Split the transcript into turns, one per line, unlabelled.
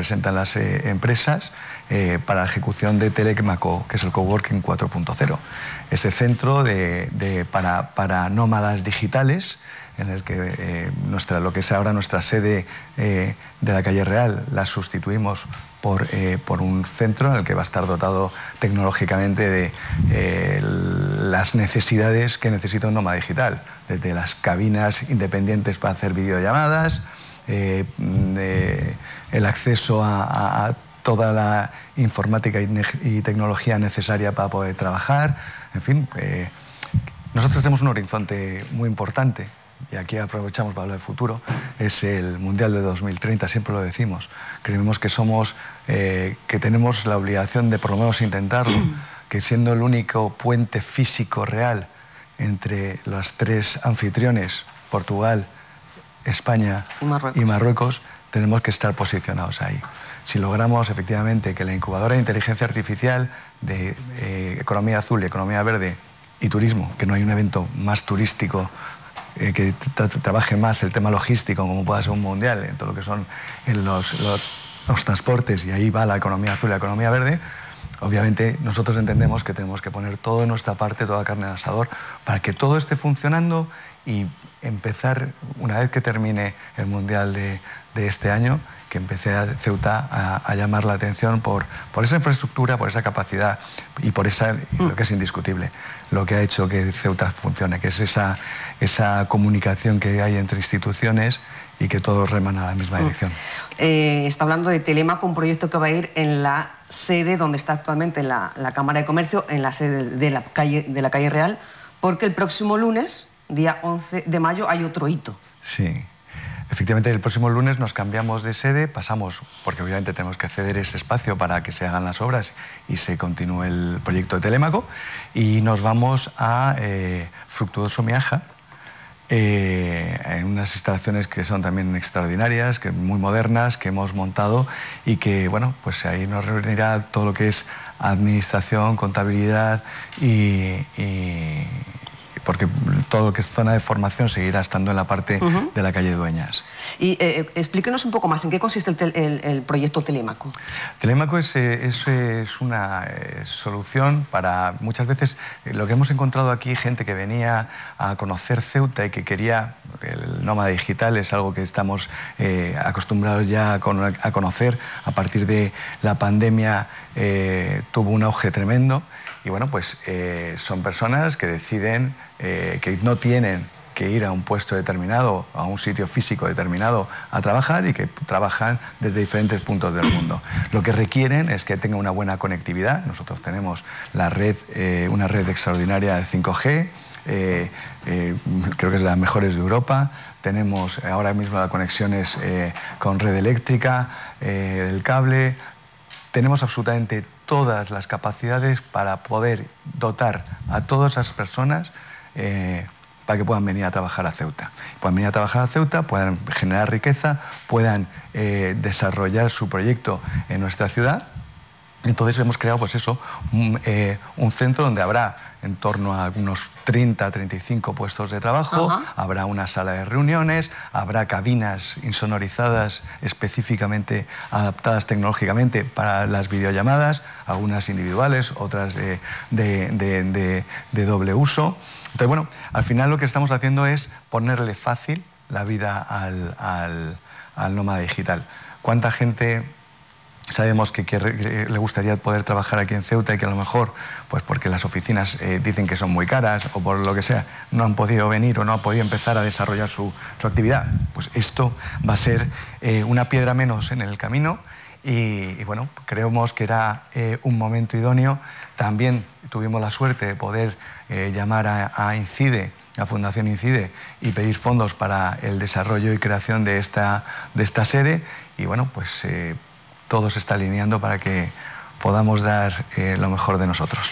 presentan las empresas para la ejecución de Telemaco, que es el Coworking 4.0. Ese centro para nómadas digitales, en el que lo que es ahora nuestra sede de la calle Real la sustituimos por un centro en el que va a estar dotado tecnológicamente de las necesidades que necesita un nómada digital, desde las cabinas independientes para hacer videollamadas, el acceso a toda la informática y tecnología necesaria para poder trabajar. En fin, nosotros tenemos un horizonte muy importante, y aquí aprovechamos para hablar del futuro, es el Mundial de 2030, siempre lo decimos. Creemos que que tenemos la obligación de por lo menos intentarlo, que siendo el único puente físico real entre los tres anfitriones, Portugal, España y Marruecos, tenemos que estar posicionados ahí. Si logramos efectivamente que la incubadora de inteligencia artificial de economía azul y economía verde y turismo, que no hay un evento más turístico que trabaje más el tema logístico, como pueda ser un mundial, en todo lo que son los transportes, y ahí va la economía azul y la economía verde, obviamente nosotros entendemos que tenemos que poner toda de nuestra parte, toda carne al asador, para que todo esté funcionando y empezar, una vez que termine el mundial de este año, que empecé a Ceuta a llamar la atención por esa infraestructura, por esa capacidad y por lo que es indiscutible, lo que ha hecho que Ceuta funcione, que es esa comunicación que hay entre instituciones y que todos reman a la misma dirección.
Está hablando de Telemaco, un proyecto que va a ir en la sede donde está actualmente la Cámara de Comercio, en la sede de la calle Real, porque el próximo lunes, día 11 de mayo, hay otro hito.
Sí. Efectivamente, el próximo lunes nos cambiamos de sede, pasamos, porque obviamente tenemos que ceder ese espacio para que se hagan las obras y se continúe el proyecto de Telemaco, y nos vamos a Fructuoso Miaja, en unas instalaciones que son también extraordinarias, muy modernas, que hemos montado, y que, bueno, pues ahí nos reunirá todo lo que es administración, contabilidad porque todo lo que es zona de formación seguirá estando en la parte de la calle Dueñas.
Y explíquenos un poco más, ¿en qué consiste el proyecto Telemaco?
Telemaco es una solución para, muchas veces, lo que hemos encontrado aquí, gente que venía a conocer Ceuta y que quería, el nómada digital es algo que estamos acostumbrados ya a conocer. A partir de la pandemia tuvo un auge tremendo, y bueno, pues son personas que deciden que no tienen que ir a un puesto determinado, a un sitio físico determinado a trabajar, y que trabajan desde diferentes puntos del mundo. Lo que requieren es que tenga una buena conectividad. Nosotros tenemos una red extraordinaria de 5G, creo que es de las mejores de Europa. Tenemos ahora mismo las conexiones con red eléctrica, el cable. Tenemos absolutamente todas las capacidades para poder dotar a todas esas personas para que puedan venir a trabajar a Ceuta. Puedan venir a trabajar a Ceuta, puedan generar riqueza, puedan desarrollar su proyecto en nuestra ciudad. Entonces hemos creado, pues eso, un centro donde habrá en torno a unos 30-35 puestos de trabajo, habrá una sala de reuniones, habrá cabinas insonorizadas específicamente adaptadas tecnológicamente para las videollamadas, algunas individuales, otras de doble uso. Entonces, bueno, al final lo que estamos haciendo es ponerle fácil la vida al nómada digital. ¿Cuánta gente sabemos que le gustaría poder trabajar aquí en Ceuta y que a lo mejor, pues porque las oficinas dicen que son muy caras o por lo que sea, no han podido venir o no han podido empezar a desarrollar su actividad? Pues esto va a ser una piedra menos en el camino, y bueno, creemos que era un momento idóneo. También tuvimos la suerte de poder llamar a Incide, la Fundación Incide, y pedir fondos para el desarrollo y creación de esta sede, y bueno, pues todo se está alineando para que podamos dar lo mejor de nosotros.